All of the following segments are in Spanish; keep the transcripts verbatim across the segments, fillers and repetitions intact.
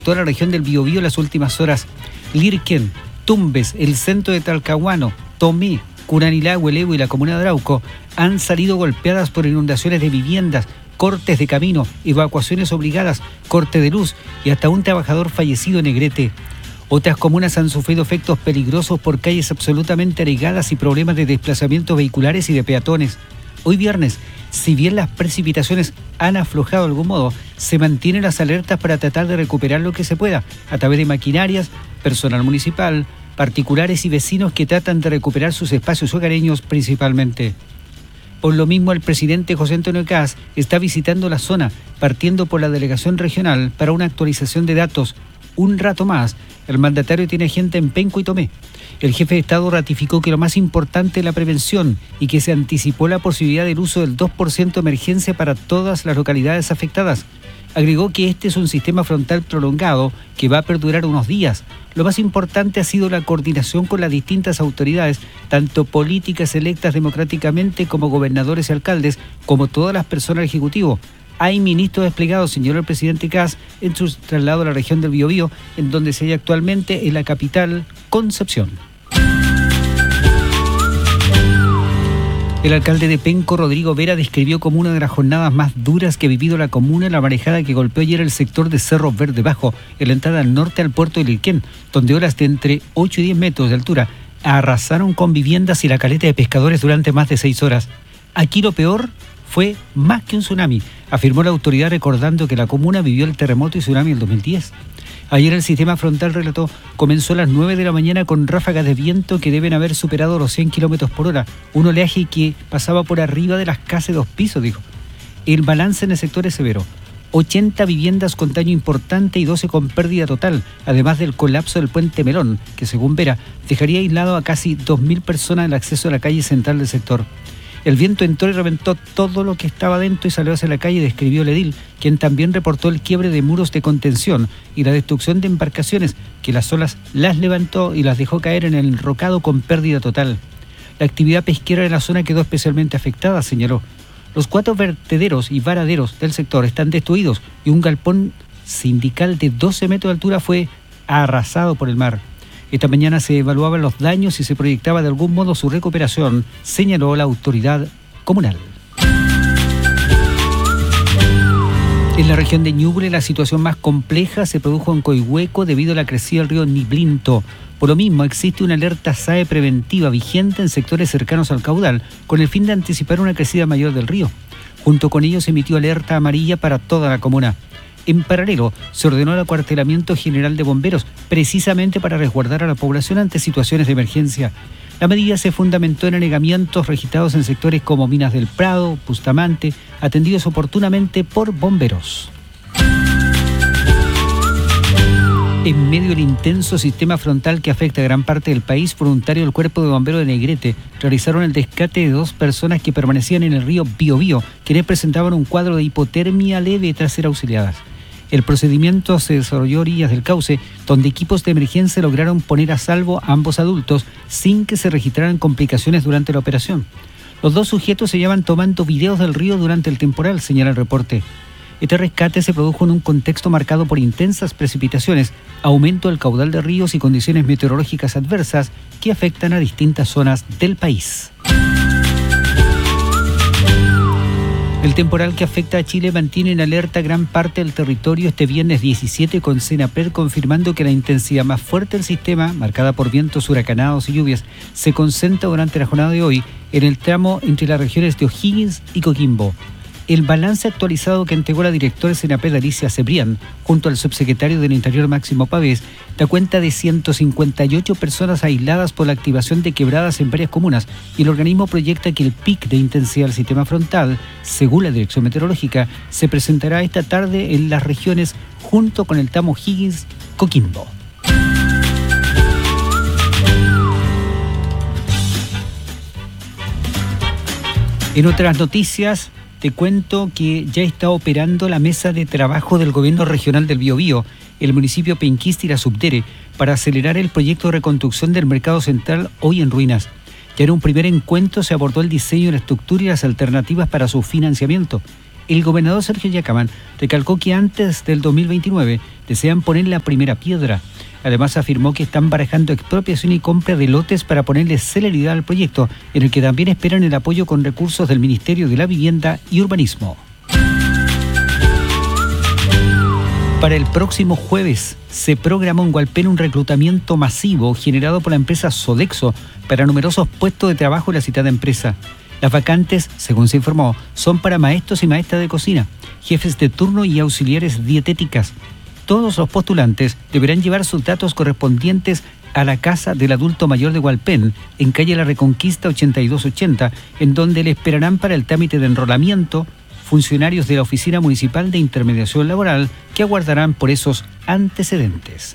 toda la región del Biobío en las últimas horas. Lirquén, Tumbes, el centro de Talcahuano, Tomé, Curanilá, Huelevo y la comuna de Arauco han salido golpeadas por inundaciones de viviendas, cortes de camino, evacuaciones obligadas, corte de luz y hasta un trabajador fallecido en Negrete. Otras comunas han sufrido efectos peligrosos por calles absolutamente anegadas y problemas de desplazamientos vehiculares y de peatones. Hoy viernes, si bien las precipitaciones han aflojado de algún modo, se mantienen las alertas para tratar de recuperar lo que se pueda a través de maquinarias, personal municipal, particulares y vecinos que tratan de recuperar sus espacios hogareños principalmente. Por lo mismo, el presidente José Antonio Kast está visitando la zona, partiendo por la delegación regional para una actualización de datos. Un rato más, el mandatario tiene gente en Penco y Tomé. El jefe de Estado ratificó que lo más importante es la prevención y que se anticipó la posibilidad del uso del dos por ciento de emergencia para todas las localidades afectadas. Agregó que este es un sistema frontal prolongado que va a perdurar unos días. Lo más importante ha sido la coordinación con las distintas autoridades, tanto políticas electas democráticamente como gobernadores y alcaldes, como todas las personas del Ejecutivo. Hay ministros desplegados, señaló el presidente Kast, en su traslado a la región del Biobío, en donde se halla actualmente en la capital, Concepción. El alcalde de Penco, Rodrigo Vera, describió como una de las jornadas más duras que ha vivido la comuna la marejada que golpeó ayer el sector de Cerro Verde Bajo, en la entrada al norte al puerto de Lirquén, donde olas de entre ocho y diez metros de altura arrasaron con viviendas y la caleta de pescadores durante más de seis horas. Aquí lo peor fue más que un tsunami, afirmó la autoridad, recordando que la comuna vivió el terremoto y tsunami en el dos mil diez. Ayer el sistema frontal, relató, comenzó a las nueve de la mañana con ráfagas de viento que deben haber superado los cien kilómetros por hora, un oleaje que pasaba por arriba de las casas de dos pisos, dijo. El balance en el sector es severo. ochenta viviendas con daño importante y doce con pérdida total, además del colapso del puente Melón, que según Vera dejaría aislado a casi dos mil personas el acceso a la calle central del sector. El viento entró y reventó todo lo que estaba dentro y salió hacia la calle, describió el edil, quien también reportó el quiebre de muros de contención y la destrucción de embarcaciones, que las olas las levantó y las dejó caer en el enrocado con pérdida total. La actividad pesquera de la zona quedó especialmente afectada, señaló. Los cuatro vertederos y varaderos del sector están destruidos y un galpón sindical de doce metros de altura fue arrasado por el mar. Esta mañana se evaluaban los daños y se proyectaba de algún modo su recuperación, señaló la autoridad comunal. En la región de Ñuble, la situación más compleja se produjo en Coihueco debido a la crecida del río Niblinto. Por lo mismo, existe una alerta S A E preventiva vigente en sectores cercanos al caudal, con el fin de anticipar una crecida mayor del río. Junto con ello se emitió alerta amarilla para toda la comuna. En paralelo, se ordenó el acuartelamiento general de bomberos, precisamente para resguardar a la población ante situaciones de emergencia. La medida se fundamentó en anegamientos registrados en sectores como Minas del Prado, Bustamante, atendidos oportunamente por bomberos. En medio del intenso sistema frontal que afecta a gran parte del país, voluntarios del Cuerpo de Bomberos de Negrete realizaron el rescate de dos personas que permanecían en el río Biobío, quienes presentaban un cuadro de hipotermia leve tras ser auxiliadas. El procedimiento se desarrolló a orillas del cauce, donde equipos de emergencia lograron poner a salvo a ambos adultos sin que se registraran complicaciones durante la operación. Los dos sujetos se llevan tomando videos del río durante el temporal, señala el reporte. Este rescate se produjo en un contexto marcado por intensas precipitaciones, aumento del caudal de ríos y condiciones meteorológicas adversas que afectan a distintas zonas del país. El temporal que afecta a Chile mantiene en alerta gran parte del territorio este viernes diecisiete, con CENAPRED confirmando que la intensidad más fuerte del sistema, marcada por vientos huracanados y lluvias, se concentra durante la jornada de hoy en el tramo entre las regiones de O'Higgins y Coquimbo. El balance actualizado que entregó la directora de CENAPRED, Alicia Cebrián, junto al subsecretario del Interior, Máximo Pavés, da cuenta de ciento cincuenta y ocho personas aisladas por la activación de quebradas en varias comunas, y el organismo proyecta que el pic de intensidad del sistema frontal, según la Dirección Meteorológica, se presentará esta tarde en las regiones junto con el tramo Higgins-Coquimbo. En otras noticias, te cuento que ya está operando la mesa de trabajo del gobierno regional del Biobío, el municipio Penquista y la Subdere, para acelerar el proyecto de reconstrucción del mercado central hoy en ruinas. Ya en un primer encuentro se abordó el diseño, la estructura y las alternativas para su financiamiento. El gobernador Sergio Yacaman recalcó que antes del dos mil veintinueve desean poner la primera piedra. Además afirmó que están barajando expropiación y compra de lotes para ponerle celeridad al proyecto, en el que también esperan el apoyo con recursos del Ministerio de la Vivienda y Urbanismo. Para el próximo jueves se programó en Hualpén un reclutamiento masivo generado por la empresa Sodexo para numerosos puestos de trabajo en la citada empresa. Las vacantes, según se informó, son para maestros y maestras de cocina, jefes de turno y auxiliares dietéticas. Todos los postulantes deberán llevar sus datos correspondientes a la Casa del Adulto Mayor de Hualpén, en calle La Reconquista ochenta y dos ochenta, en donde le esperarán para el trámite de enrolamiento funcionarios de la Oficina Municipal de Intermediación Laboral que aguardarán por esos antecedentes.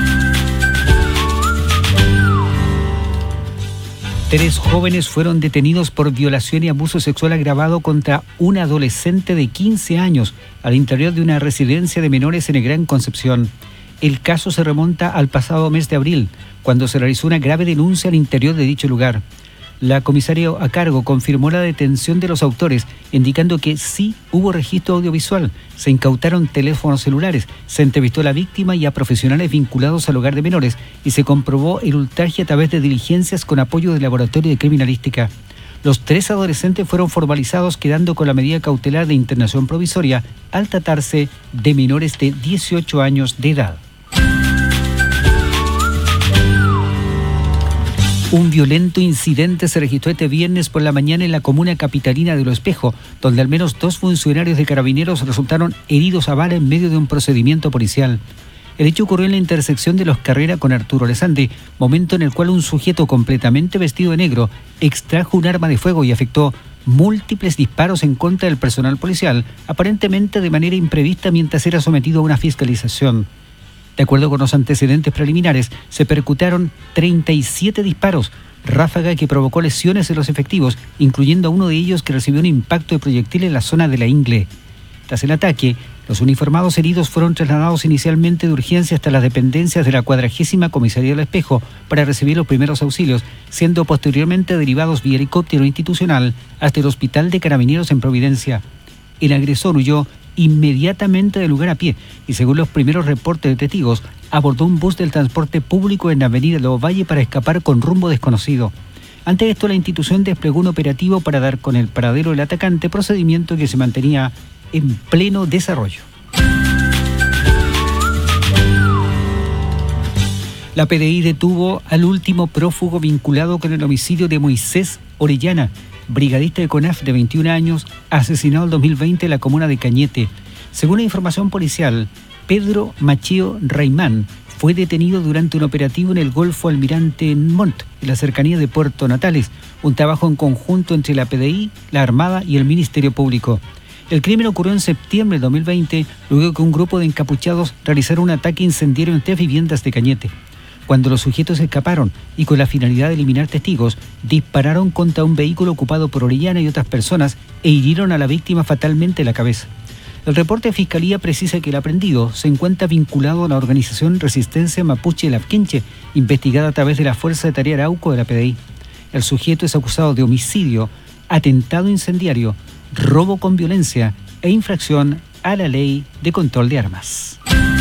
Tres jóvenes fueron detenidos por violación y abuso sexual agravado contra un adolescente de quince años al interior de una residencia de menores en el Gran Concepción. El caso se remonta al pasado mes de abril, cuando se realizó una grave denuncia al interior de dicho lugar. La comisaria a cargo confirmó la detención de los autores, indicando que sí hubo registro audiovisual, se incautaron teléfonos celulares, se entrevistó a la víctima y a profesionales vinculados al hogar de menores y se comprobó el ultraje a través de diligencias con apoyo del Laboratorio de Criminalística. Los tres adolescentes fueron formalizados quedando con la medida cautelar de internación provisoria al tratarse de menores de dieciocho años de edad. Un violento incidente se registró este viernes por la mañana en la comuna capitalina de Lo Espejo, donde al menos dos funcionarios de Carabineros resultaron heridos a bala en medio de un procedimiento policial. El hecho ocurrió en la intersección de Los Carrera con Arturo Alessandri, momento en el cual un sujeto completamente vestido de negro extrajo un arma de fuego y efectuó múltiples disparos en contra del personal policial, aparentemente de manera imprevista mientras era sometido a una fiscalización. De acuerdo con los antecedentes preliminares, se percutaron treinta y siete disparos, ráfaga que provocó lesiones en los efectivos, incluyendo a uno de ellos que recibió un impacto de proyectil en la zona de la ingle. Tras el ataque, los uniformados heridos fueron trasladados inicialmente de urgencia hasta las dependencias de la cuadragésima Comisaría del Espejo para recibir los primeros auxilios, siendo posteriormente derivados vía helicóptero institucional hasta el Hospital de Carabineros en Providencia. El agresor huyó inmediatamente del lugar a pie y, según los primeros reportes de testigos, abordó un bus del transporte público en la avenida Lobo Valle para escapar con rumbo desconocido. Ante esto, la institución desplegó un operativo para dar con el paradero del atacante, procedimiento que se mantenía en pleno desarrollo. La P D I detuvo al último prófugo vinculado con el homicidio de Moisés Orellana, brigadista de CONAF de veintiún años, asesinado en dos mil veinte en la comuna de Cañete. Según la información policial, Pedro Macheo Raimán fue detenido durante un operativo en el Golfo Almirante Montt, en la cercanía de Puerto Natales, un trabajo en conjunto entre la P D I, la Armada y el Ministerio Público. El crimen ocurrió en septiembre de dos mil veinte, luego que un grupo de encapuchados realizara un ataque incendiario en tres viviendas de Cañete. Cuando los sujetos escaparon y con la finalidad de eliminar testigos, dispararon contra un vehículo ocupado por Orellana y otras personas e hirieron a la víctima fatalmente en la cabeza. El reporte de Fiscalía precisa que el aprendido se encuentra vinculado a la organización Resistencia Mapuche Lapquenche, investigada a través de la Fuerza de Tarea Arauco de la P D I. El sujeto es acusado de homicidio, atentado incendiario, robo con violencia e infracción a la ley de control de armas.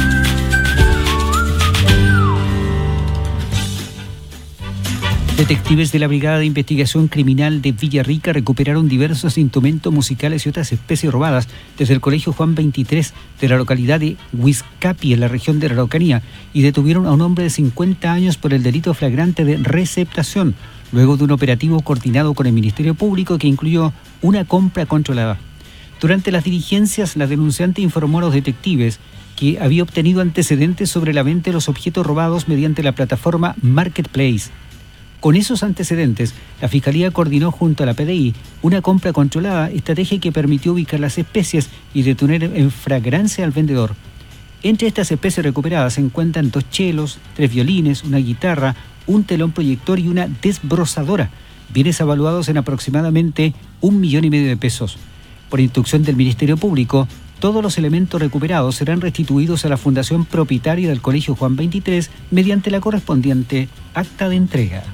Detectives de la Brigada de Investigación Criminal de Villarrica recuperaron diversos instrumentos musicales y otras especies robadas desde el Colegio Juan veintitrés de la localidad de Huizcapi, en la región de la Araucanía, y detuvieron a un hombre de cincuenta años por el delito flagrante de receptación, luego de un operativo coordinado con el Ministerio Público que incluyó una compra controlada. Durante las diligencias, la denunciante informó a los detectives que había obtenido antecedentes sobre la venta de los objetos robados mediante la plataforma Marketplace. Con esos antecedentes, la Fiscalía coordinó junto a la P D I una compra controlada, estrategia que permitió ubicar las especies y detener en flagrancia al vendedor. Entre estas especies recuperadas se encuentran dos chelos, tres violines, una guitarra, un telón proyector y una desbrozadora, bienes evaluados en aproximadamente un millón y medio de pesos. Por instrucción del Ministerio Público, todos los elementos recuperados serán restituidos a la fundación propietaria del Colegio Juan veintitrés mediante la correspondiente acta de entrega.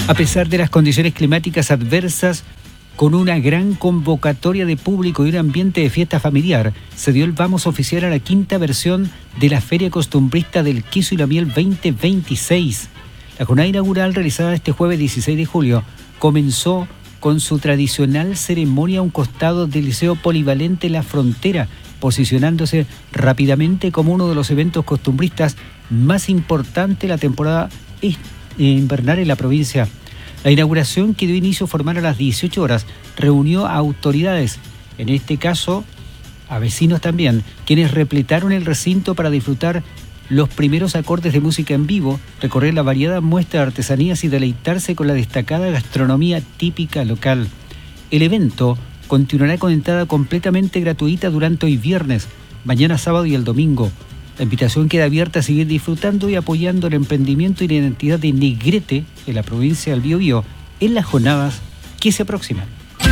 A pesar de las condiciones climáticas adversas, con una gran convocatoria de público y un ambiente de fiesta familiar, se dio el vamos oficial a la quinta versión de la Feria Costumbrista del Queso y la Miel veinte veintiséis. La jornada inaugural, realizada este jueves dieciséis de julio, comenzó con su tradicional ceremonia a un costado del Liceo Polivalente La Frontera, posicionándose rápidamente como uno de los eventos costumbristas más importantes de la temporada invernal en la provincia. La inauguración, que dio inicio formal a las dieciocho horas, reunió a autoridades, en este caso a vecinos también, quienes repletaron el recinto para disfrutar los primeros acordes de música en vivo, recorrer la variada muestra de artesanías y deleitarse con la destacada gastronomía típica local. El evento continuará con entrada completamente gratuita durante hoy viernes, mañana sábado y el domingo. La invitación queda abierta a seguir disfrutando y apoyando el emprendimiento y la identidad de Negrete en la provincia del Biobío en las jornadas que se aproximan.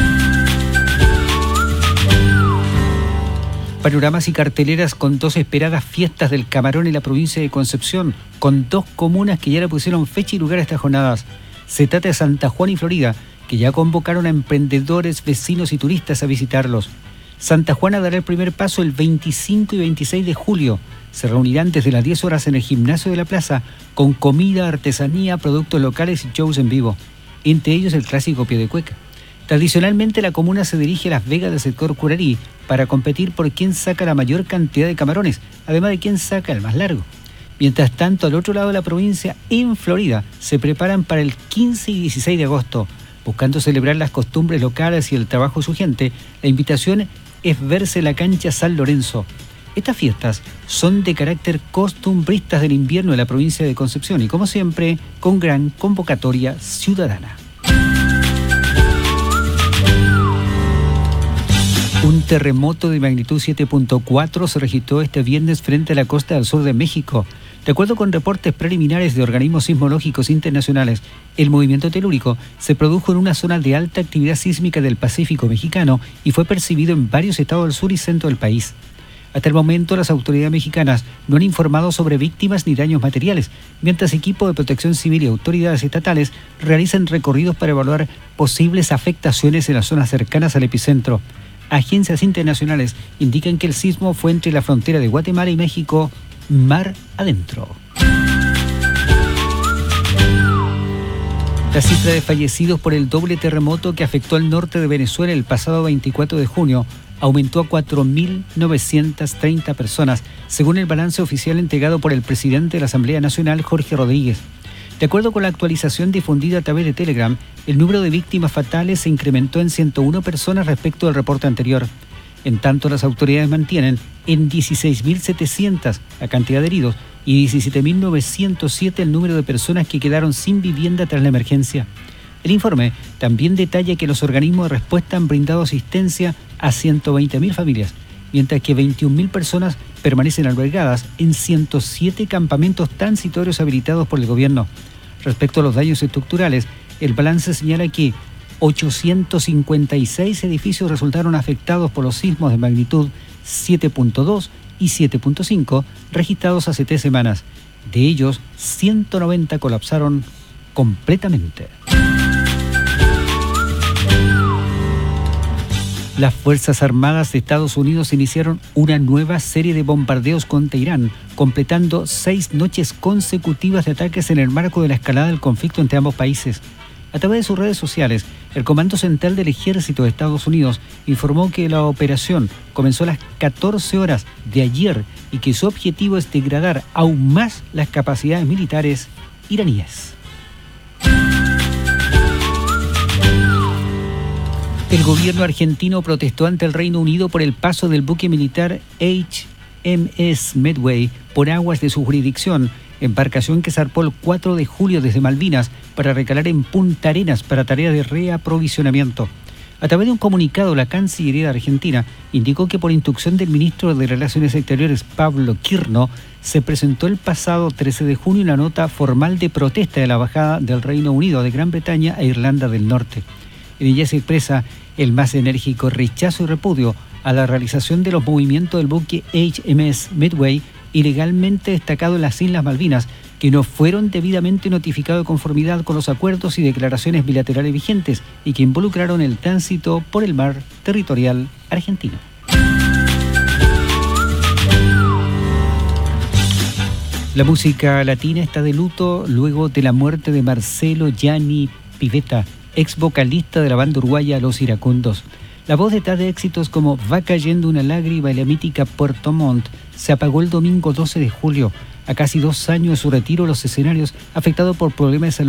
Panoramas y carteleras con dos esperadas fiestas del camarón en la provincia de Concepción, con dos comunas que ya le pusieron fecha y lugar a estas jornadas. Se trata de Santa Juana y Florida, que ya convocaron a emprendedores, vecinos y turistas a visitarlos. Santa Juana dará el primer paso el veinticinco y veintiséis de julio. Se reunirán desde las diez horas en el gimnasio de la plaza con comida, artesanía, productos locales y shows en vivo, entre ellos el clásico pie de cueca. Tradicionalmente la comuna se dirige a Las Vegas del sector Curarí para competir por quién saca la mayor cantidad de camarones, además de quién saca el más largo. Mientras tanto, al otro lado de la provincia, en Florida, se preparan para el quince y dieciséis de agosto. Buscando celebrar las costumbres locales y el trabajo de su gente, la invitación es verse en la cancha San Lorenzo. Estas fiestas son de carácter costumbristas del invierno de la provincia de Concepción y, como siempre, con gran convocatoria ciudadana. Un terremoto de magnitud siete punto cuatro se registró este viernes frente a la costa del sur de México. De acuerdo con reportes preliminares de organismos sismológicos internacionales, el movimiento telúrico se produjo en una zona de alta actividad sísmica del Pacífico mexicano y fue percibido en varios estados del sur y centro del país. Hasta el momento, las autoridades mexicanas no han informado sobre víctimas ni daños materiales, mientras equipos de protección civil y autoridades estatales realizan recorridos para evaluar posibles afectaciones en las zonas cercanas al epicentro. Agencias internacionales indican que el sismo fue entre la frontera de Guatemala y México, mar adentro. La cifra de fallecidos por el doble terremoto que afectó al norte de Venezuela el pasado veinticuatro de junio aumentó a cuatro mil novecientas treinta personas, según el balance oficial entregado por el presidente de la Asamblea Nacional, Jorge Rodríguez. De acuerdo con la actualización difundida a través de Telegram, el número de víctimas fatales se incrementó en ciento uno personas respecto al reporte anterior. En tanto, las autoridades mantienen en dieciséis mil setecientos la cantidad de heridos y diecisiete mil novecientos siete el número de personas que quedaron sin vivienda tras la emergencia. El informe también detalla que los organismos de respuesta han brindado asistencia a ciento veinte mil familias, mientras que veintiún mil personas permanecen albergadas en ciento siete campamentos transitorios habilitados por el gobierno. Respecto a los daños estructurales, el balance señala que ochocientos cincuenta y seis edificios resultaron afectados por los sismos de magnitud siete punto dos y siete punto cinco registrados hace tres semanas. De ellos, ciento noventa colapsaron completamente. Las Fuerzas Armadas de Estados Unidos iniciaron una nueva serie de bombardeos contra Irán, completando seis noches consecutivas de ataques en el marco de la escalada del conflicto entre ambos países. A través de sus redes sociales, el Comando Central del Ejército de Estados Unidos informó que la operación comenzó a las catorce horas de ayer y que su objetivo es degradar aún más las capacidades militares iraníes. El gobierno argentino protestó ante el Reino Unido por el paso del buque militar H M S Medway por aguas de su jurisdicción, embarcación que zarpó el cuatro de julio desde Malvinas para recalar en Punta Arenas para tareas de reaprovisionamiento. A través de un comunicado, la Cancillería de Argentina indicó que por instrucción del ministro de Relaciones Exteriores, Pablo Quirno, se presentó el pasado trece de junio una nota formal de protesta de la Embajada del Reino Unido de Gran Bretaña e Irlanda del Norte. En ella se expresa el más enérgico rechazo y repudio a la realización de los movimientos del buque H M S Medway, ilegalmente destacado en las Islas Malvinas, que no fueron debidamente notificados de conformidad con los acuerdos y declaraciones bilaterales vigentes y que involucraron el tránsito por el mar territorial argentino. La música latina está de luto luego de la muerte de Marcelo Gianni Pivetta, ex vocalista de la banda uruguaya Los Iracundos. La voz detrás de éxitos como Va cayendo una lágrima y la mítica Puerto Montt se apagó el domingo doce de julio, a casi dos años de su retiro de los escenarios, afectado por problemas de salud